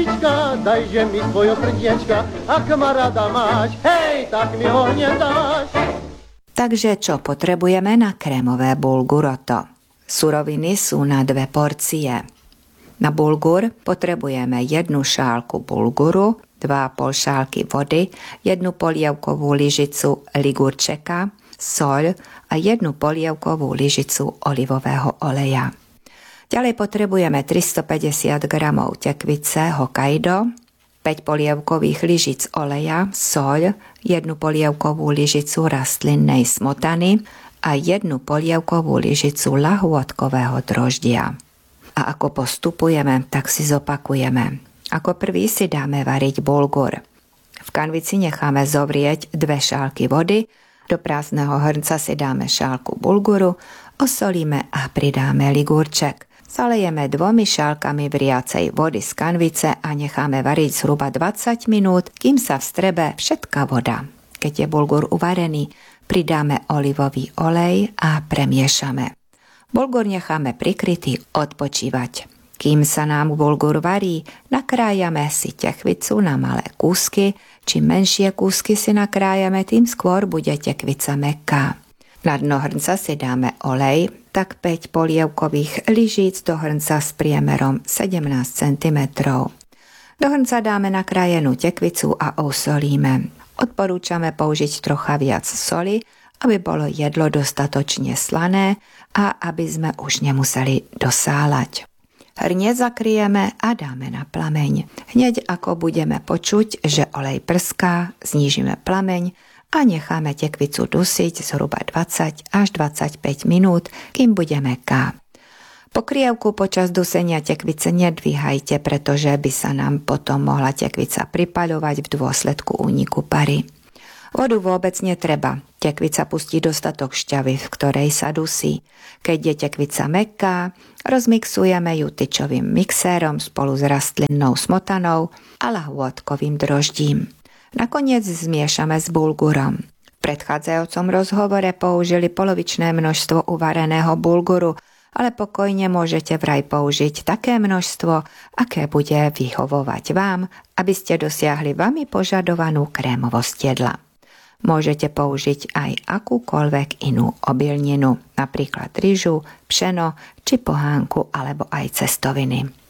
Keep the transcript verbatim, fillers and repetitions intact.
Dajže mi tvojho prdiečka, ak ma rada máš, hej, tak mi ho nedáš. Takže čo potrebujeme na krémové bulguroto? Suroviny sú na dve porcie. Na bulgur potrebujeme jednu šálku bulguru, dva a pol šálky vody, jednu polievkovú lyžicu ligurčeka, soľ a jednu polievkovú lyžicu olivového oleja. Ďalej potrebujeme tristopäťdesiat gramov tekvice Hokkaido, päť polievkových lyžic oleja, soľ, jednu polievkovú lyžicu rastlinnej smotany a jednu polievkovú lyžicu lahôdkového droždia. A ako postupujeme, tak si zopakujeme. Ako prvý si dáme variť bulgur. V kanvici necháme zovrieť dve šálky vody, do prázdneho hrnca si dáme šálku bulguru, osolíme a pridáme ligurček. Zalejeme dvomi šálkami vriacej vody z kanvice a necháme variť zhruba dvadsať minút, kým sa vstrebe všetká voda. Keď je bulgur uvarený, pridáme olivový olej a premiešame. Bulgur necháme prikrytý odpočívať. Kým sa nám bulgur varí, nakrájame si tekvicu na malé kúsky. Čím menšie kúsky si nakrájame, tým skôr bude tekvica mäkká. Na dno hrnca si dáme olej, tak päť polievkových lyžíc do hrnca s priemerom sedemnásť centimetrov. Do hrnca dáme nakrájenú tekvicu a osolíme. Odporúčame použiť trocha viac soli, aby bolo jedlo dostatočne slané a aby sme už nemuseli dosáľať. Hrniec zakrieme a dáme na plameň. Hneď ako budeme počuť, že olej prská, znížime plameň a necháme tekvicu dusiť zhruba dvadsať až dvadsaťpäť minút, kým bude mäkká. Pokrievku počas dusenia tekvice nedvíhajte, pretože by sa nám potom mohla tekvica pripaľovať v dôsledku úniku pary. Vodu vôbec netreba. Tekvica pustí dostatok šťavy, v ktorej sa dusí. Keď je tekvica mäkká, rozmixujeme ju tyčovým mixérom spolu s rastlinnou smotanou a lahôdkovým droždím. Nakoniec zmiešame s bulgurom. V predchádzajúcom rozhovore použili polovičné množstvo uvareného bulguru, ale pokojne môžete vraj použiť také množstvo, aké bude vyhovovať vám, aby ste dosiahli vami požadovanú krémovosť jedla. Môžete použiť aj akúkoľvek inú obilninu, napríklad ryžu, pšeno či pohánku alebo aj cestoviny.